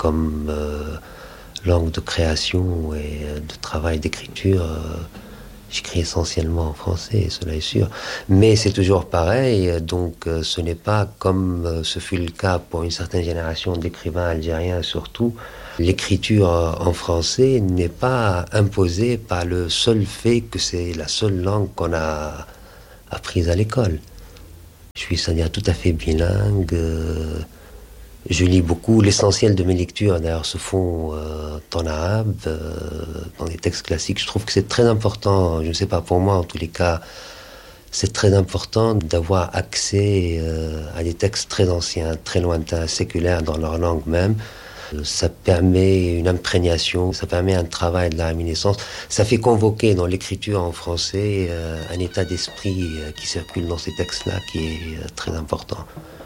comme langue de création et de travail d'écriture, j'écris essentiellement en français, cela est sûr. Mais c'est toujours pareil, donc ce n'est pas comme ce fut le cas pour une certaine génération d'écrivains algériens surtout. L'écriture en français n'est pas imposée par le seul fait que c'est la seule langue qu'on a apprise à l'école. Je suis, c'est-à-dire, tout à fait bilingue. Je lis beaucoup. L'essentiel de mes lectures, d'ailleurs, se font en arabe, dans les textes classiques. Je trouve que c'est très important, je ne sais pas, pour moi en tous les cas, c'est très important d'avoir accès à des textes très anciens, très lointains, séculaires dans leur langue même. Ça permet une imprégnation, ça permet un travail de la réminiscence. Ça fait convoquer dans l'écriture en français un état d'esprit qui circule dans ces textes-là qui est très important.